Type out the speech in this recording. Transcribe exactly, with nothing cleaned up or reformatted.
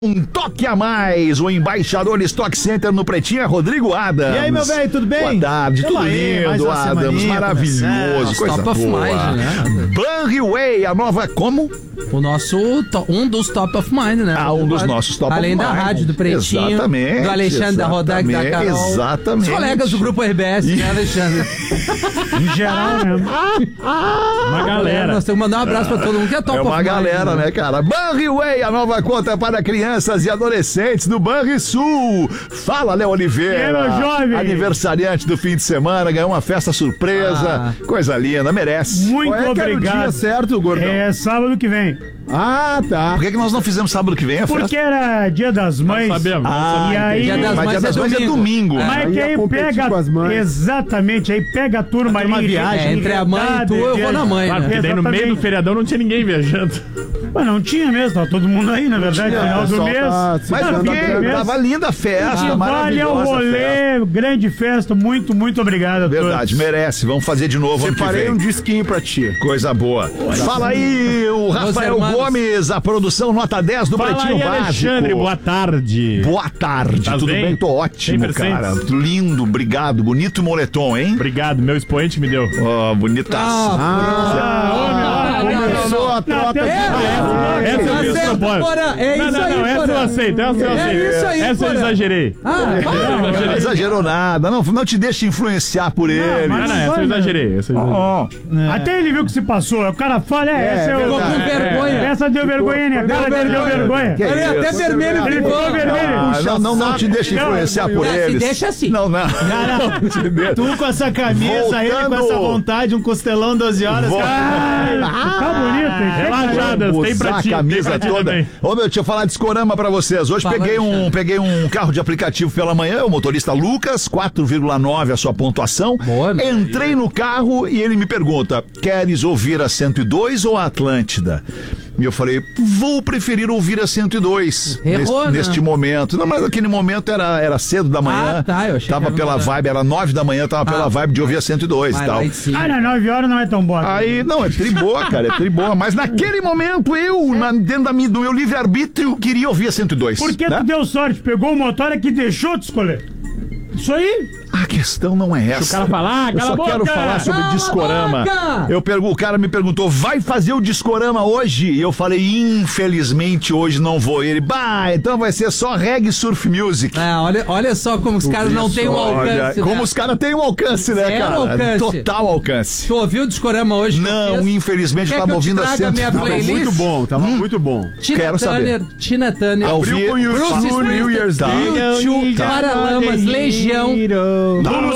Um toque a mais, o embaixador Stock Center no Pretinho é Rodrigo Adams. E aí, meu velho, tudo bem? Boa tarde, Tamo tudo aí, mais lindo, uma Adams, semaninha maravilhoso, coisa Top of boa. Mind, né? Banriway, a nova como? O nosso, to- um dos Top of Mind, né? Ah, um dos nossos Top Além of da Mind. rádio, do Pretinho, Exatamente, do Alexandre, da Rodak, da exatamente, Carol. exatamente. Os colegas do grupo R B S, né, Alexandre? Em geral mesmo. Uma galera. Nós temos que mandar um abraço pra todo mundo que é Top É of uma Mind. galera, né, cara? Banriway, a nova conta para crianças e adolescentes do Banrisul. Fala, Léo Oliveira. E aí, meu jovem? Aniversariante do fim de semana, ganhou uma festa surpresa. Ah. Coisa linda, merece. Muito Qual é que era o obrigado. dia certo, gordão? É sábado que vem. Ah, tá. Por que, que nós não fizemos sábado que vem a Porque festa? era dia das mães. Sabemos. Ah, E aí- Dia das Mas Mães dia das é mães é domingo. domingo. É. Mas Aí que ia aí competir pega. com as mães. Exatamente, aí pega a turma ali. uma que- viagem. É, entre a mãe e tu, eu vou na mãe, Claro, né? porque daí no meio do Exatamente. feriadão não tinha ninguém viajando. Mas não tinha mesmo, tava todo mundo aí, na verdade, Tinha, final o do pessoal mês. tá se Mas Não, o ficando final do quê? mês. Tava linda a festa, Que vale é o maravilhosa rolê, festa. grande festa, muito, muito obrigado a Verdade, todos. merece. Vamos fazer de novo ano que Separei vem. um disquinho pra ti. Coisa boa. Fala aí, o Rafael irmãos. Gomes, a produção nota dez do Fala Pretinho aí, Básico. Alexandre, boa tarde. Boa tarde, Tá tudo bem? bem? Tô ótimo, cem por cento. cara. Lindo, obrigado. Bonito moletom, hein? Obrigado, meu expoente me deu. Ó, bonitaço. Ah, homem, Ah, não, Começou não, a trota tem- de É, carro. Essa eu Tá vi no certo, Porã. Porã. É Não, isso não, aí, não, essa eu Porã. aceito, essa eu É aceito. isso aí, Essa eu Porã. exagerei. Ah, Não, não exagerou nada. Não, não te deixe influenciar por ele. Não, não, essa eu exagerei. Essa eu exagerei. Ó, Até ele viu o que se passou. O cara fala, é, essa é, é o. ficou com vergonha. Essa deu vergonha, né? A cara dele deu vergonha. Que Ele é até isso? vermelho Ele ficou. ficou vermelho. Ah, não, não, não te deixe Não, influenciar por não, se eles. deixa assim. Não, não. Não te deixa. Tu com essa camisa, ele com Voltando. essa vontade, um costelão doze horas. Vol- cara. Ah, tá bonito, hein? Relaxadas, tem pra Usar ti. a camisa tem pra ti toda. também. Ô, meu, deixa eu falar de Discorama pra vocês. Hoje Fala, peguei um, Alexandre. peguei um carro de aplicativo pela manhã, o motorista Lucas, quatro vírgula nove a sua pontuação. Boa, né? Entrei no carro e ele me pergunta: queres ouvir a cento e dois ou a Atlântida? E eu falei, vou preferir ouvir a cento e dois Errou, neste, né? neste momento. Não, mas naquele momento era, era cedo da manhã. Ah, tá, eu achei Tava que era pela no- vibe, era nove da manhã, tava pela Ah, vibe de ouvir a cento e dois e Vai tal. lá em cima. Ah, não, nove horas não é tão boa. Aí, não, é triboa, cara, é triboa. Mas naquele momento, eu, na- dentro da minha, do meu livre-arbítrio, queria ouvir a cento e dois. Por que né? tu deu sorte? Pegou o motor que deixou de escolher. Isso aí. A questão não é essa. O cara fala, ah, Eu cala só a boca. quero falar sobre Cala a Discorama. boca! Eu pergu- o cara me perguntou, vai fazer o Discorama hoje? E eu falei, infelizmente hoje não vou. Ele, bah, então vai ser só reggae surf music. Ah, olha, olha só como os caras não têm um Olha, alcance. como né? os caras têm um alcance, né, Zero cara? alcance. Total alcance. Tu ouviu o Discorama hoje? que eu Não, fiz? infelizmente eu Quer tava que eu te ouvindo a traga cento minha e dois. playlist? Muito bom, tava muito bom. Tina Quero saber. Turner, Tina Turner, Ao vi- Bruce Tá. Springsteen, New Year's Day. U dois, Paralamas, Legião. Tá.